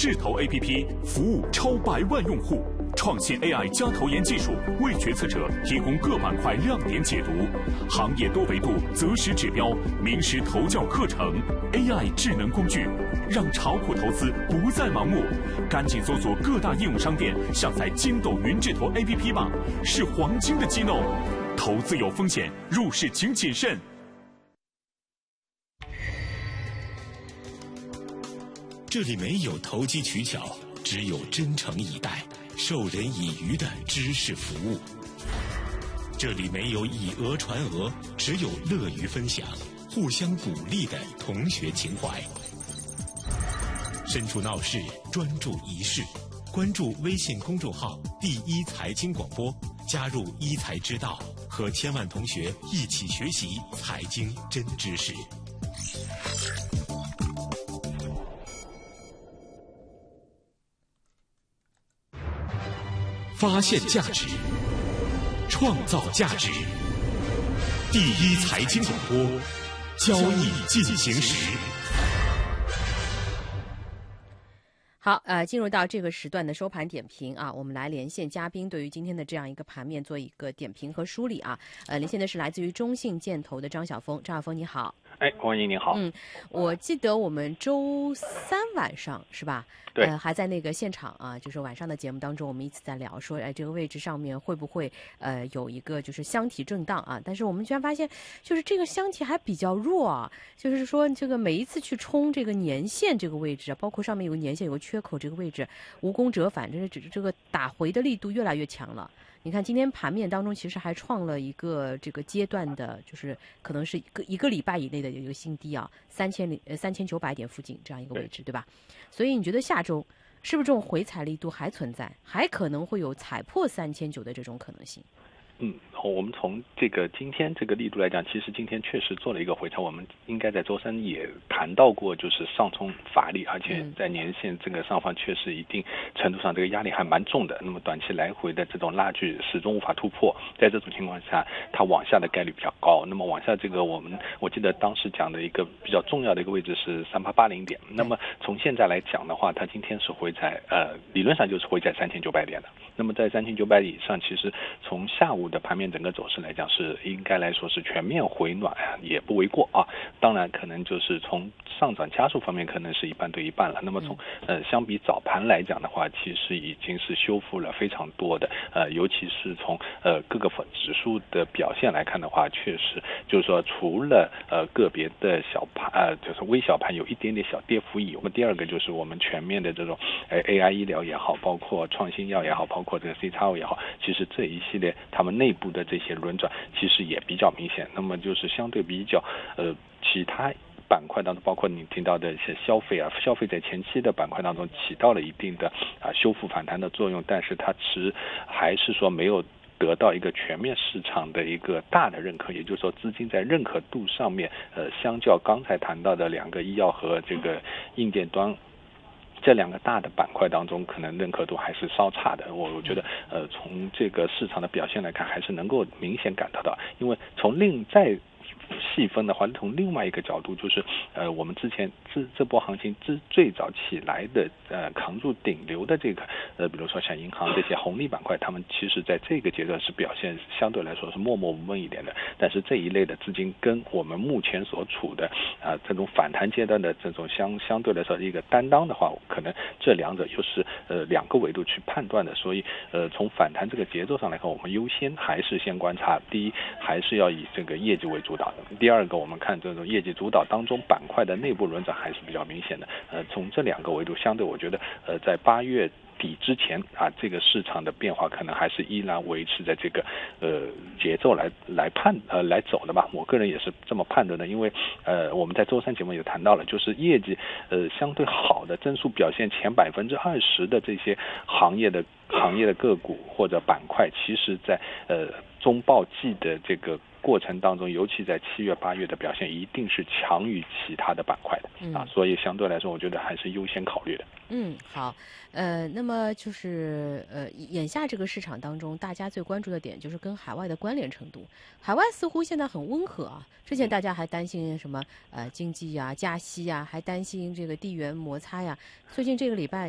智投 APP 服务超100万用户，创新 AI 加投研技术，为决策者提供各板块亮点解读，行业多维度择时指标，名师投教课程 ，AI 智能工具，让炒股投资不再盲目。赶紧搜索各大应用商店，下载金斗云智投 APP 吧，是黄金的机弄。投资有风险，入市请谨慎。 这里没有投机取巧，只有真诚以待、授人以渔的知识服务。这里没有以讹传讹，只有乐于分享、互相鼓励的同学情怀。身处闹市，专注一事，关注微信公众号“第一财经广播”，加入一财之道，和千万同学一起学习财经真知识。发现价值，创造价值。第一财经广播，交易进行时。 好，进入到这个时段的收盘点评啊，我们来连线嘉宾，对于今天的这样一个盘面做一个点评和梳理啊。连线的是来自于中信建投的张晓峰，张晓峰你好。 王莹您好。 我记得我们周三晚上是吧？ 对， 还在那个现场啊，就是晚上的节目当中，我们一直在聊说，这个位置上面会不会有一个就是箱体震荡啊？但是我们居然发现，就是这个箱体还比较弱啊，就是说这个每一次去冲这个年线这个位置，包括上面有个年线有个缺口这个位置，无功折返，这个打回的力度越来越强了。你看今天盘面当中其实还创了一个这个阶段的，就是可能是一个礼拜以内的一个新低啊，3900点附近这样一个位置，对吧？所以你觉得下周是不是这种回踩力度还存在，还可能会有踩破3900的这种可能性？ 我们从这个今天这个力度来讲，其实今天确实做了一个回调。我们应该在周三也谈到过，就是上冲乏力，而且在年线这个上方确实一定程度上这个压力还蛮重的。那么短期来回的这种拉锯始终无法突破，在这种情况下，它往下的概率比较高。那么往下这个我记得当时讲的一个比较重要的一个位置是3880点。那么从现在来讲的话，它今天是回踩理论上就是回踩3900点的。那么在3900以上，其实从下午的盘面整个走势来讲，是应该来说是全面回暖也不为过啊。当然可能就是从上涨加速方面可能是一半对一半了。那么从相比早盘来讲的话，其实已经是修复了非常多的尤其是从各个指数的表现来看的话，确实就是说除了个别的小盘就是微小盘有一点点小跌幅以外，第二个就是我们全面的这种AI 医疗也好，包括创新药也好，包括这个 CXO 也好，其实这一系列他们内部的这些轮转其实也比较明显。那么就是相对比较其他板块当中，包括你听到的一些消费在前期的板块当中起到了一定的修复反弹的作用，但是它还是说没有得到一个全面市场的一个大的认可，也就是说资金在认可度上面相较刚才谈到的两个医药和这个硬件端这两个大的板块当中，可能认可度还是稍差的。我觉得从这个市场的表现来看，还是能够明显感受到，因为从再细分的话，从另外一个角度就是我们之前这波行情最早起来的扛住顶流的这个比如说像银行这些红利板块，他们其实在这个阶段是表现相对来说是默默无闻一点的。但是这一类的资金跟我们目前所处的这种反弹阶段的这种相对来说一个担当的话，可能这两者又是两个维度去判断的。所以从反弹这个节奏上来看，我们优先还是先观察，第一还是要以这个业绩为主导的，第二个我们看这种业绩主导当中板块的内部轮转还是比较明显的。从这两个维度相对，我觉得在8月底之前这个市场的变化可能还是依然维持在这个节奏来走的吧。我个人也是这么判断的，因为我们在周三节目也谈到了，就是业绩相对好的增速表现前20%的这些行业的个股或者板块，其实在中报季的这个过程当中，尤其在7月8月的表现一定是强于其他的板块的所以相对来说我觉得还是优先考虑的。 好，那么就是眼下这个市场当中，大家最关注的点就是跟海外的关联程度。海外似乎现在很温和啊，之前大家还担心什么经济啊、加息啊，还担心这个地缘摩擦呀。最近这个礼拜